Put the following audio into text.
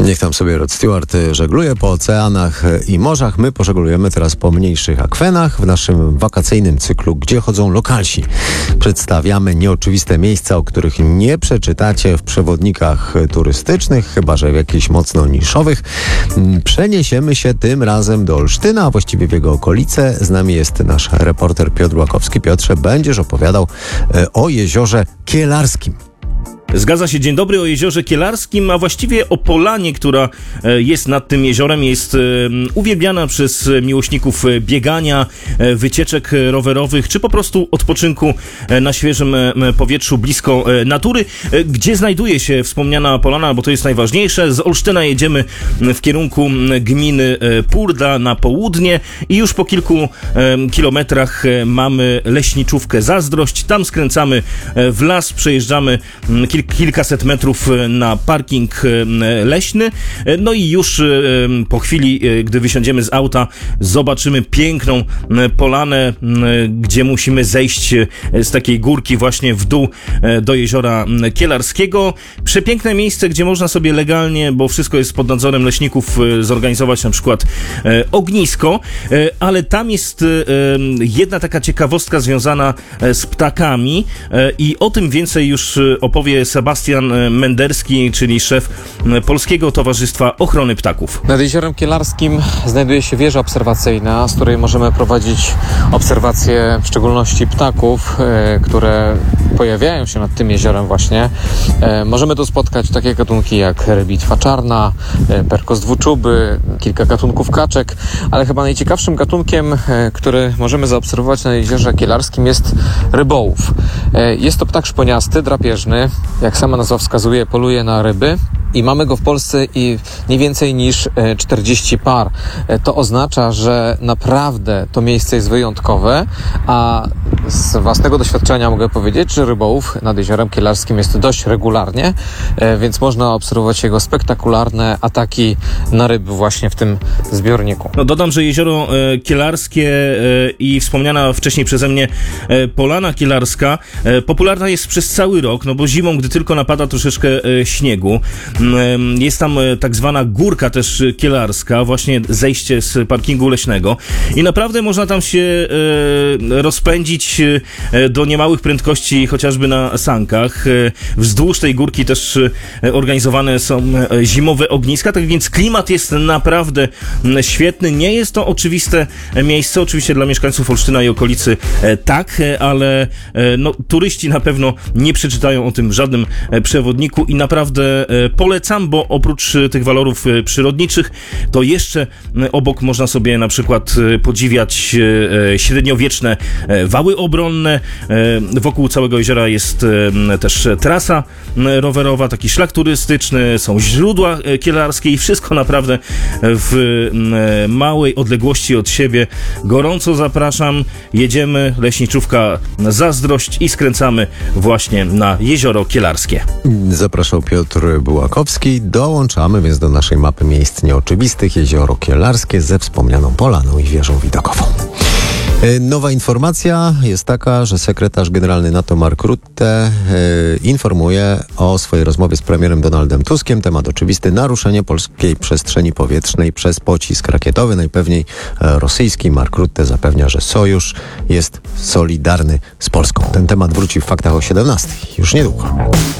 Niech tam sobie Rod Stewart żegluje po oceanach i morzach. My pożeglujemy teraz po mniejszych akwenach w naszym wakacyjnym cyklu, gdzie chodzą lokalsi. Przedstawiamy nieoczywiste miejsca, o których nie przeczytacie w przewodnikach turystycznych, chyba że w jakichś mocno niszowych. Przeniesiemy się tym razem do Olsztyna, a właściwie w jego okolice. Z nami jest nasz reporter Piotr Łakowski. Piotrze, będziesz opowiadał o jeziorze Kielarskim. Zgadza się, dzień dobry. O jeziorze Kielarskim, a właściwie o polanie, która jest nad tym jeziorem, jest uwielbiana przez miłośników biegania, wycieczek rowerowych, czy po prostu odpoczynku na świeżym powietrzu blisko natury. Gdzie znajduje się wspomniana polana, bo to jest najważniejsze. Z Olsztyna jedziemy w kierunku gminy Purda na południe i już po kilku kilometrach mamy leśniczówkę Zazdrość. Tam skręcamy w las, przejeżdżamy kilkaset metrów na parking leśny, no i już po chwili, gdy wysiądziemy z auta, zobaczymy piękną polanę, gdzie musimy zejść z takiej górki właśnie w dół do jeziora Kielarskiego. Przepiękne miejsce, gdzie można sobie legalnie, bo wszystko jest pod nadzorem leśników, zorganizować na przykład ognisko, ale tam jest jedna taka ciekawostka związana z ptakami i o tym więcej już opowie Sebastian Menderski, czyli szef Polskiego Towarzystwa Ochrony Ptaków. Nad jeziorem Kielarskim znajduje się wieża obserwacyjna, z której możemy prowadzić obserwacje w szczególności ptaków, które pojawiają się nad tym jeziorem właśnie. Możemy tu spotkać takie gatunki jak rybitwa czarna, perkos dwuczuby, kilka gatunków kaczek, ale chyba najciekawszym gatunkiem, który możemy zaobserwować na jeziorze Kielarskim, jest rybołów. Jest to ptak szponiasty, drapieżny, jak sama nazwa wskazuje, poluje na ryby i mamy go w Polsce i nie więcej niż 40 par. To oznacza, że naprawdę to miejsce jest wyjątkowe, a z własnego doświadczenia mogę powiedzieć, że rybołów nad jeziorem Kielarskim jest dość regularnie, więc można obserwować jego spektakularne ataki na ryby właśnie w tym zbiorniku. No dodam, że jezioro Kielarskie i wspomniana wcześniej przeze mnie polana kielarska popularna jest przez cały rok, no bo zimą, gdy tylko napada troszeczkę śniegu, jest tam tak zwana górka też kielarska, właśnie zejście z parkingu leśnego i naprawdę można tam się rozpędzić do niemałych prędkości, chociażby na sankach. Wzdłuż tej górki też organizowane są zimowe ogniska, tak więc klimat jest naprawdę świetny. Nie jest to oczywiste miejsce, oczywiście dla mieszkańców Olsztyna i okolicy tak, ale no, turyści na pewno nie przeczytają o tym w żadnym przewodniku i naprawdę polecam, bo oprócz tych walorów przyrodniczych, to jeszcze obok można sobie na przykład podziwiać średniowieczne wały obronne. Wokół całego jeziora jest też trasa rowerowa, taki szlak turystyczny, są źródła kielarskie i wszystko naprawdę w małej odległości od siebie. Gorąco zapraszam, jedziemy, leśniczówka Zazdrość i skręcamy właśnie na jezioro Kielarskie. Zapraszał Piotr Łakowski. Dołączamy więc do naszej mapy miejsc nieoczywistych jezioro Kielarskie ze wspomnianą polaną i wieżą widokową. Nowa informacja jest taka, że sekretarz generalny NATO Mark Rutte informuje o swojej rozmowie z premierem Donaldem Tuskiem. Temat oczywisty: naruszenie polskiej przestrzeni powietrznej przez pocisk rakietowy, najpewniej rosyjski. Mark Rutte zapewnia, że sojusz jest solidarny z Polską. Ten temat wróci w faktach o 17:00. Już niedługo.